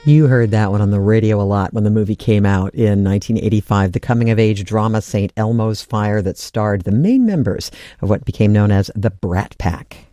You heard that one on the radio a lot when the movie came out in 1985, the coming-of-age drama St. Elmo's Fire that starred the main members of what became known as the Brat Pack.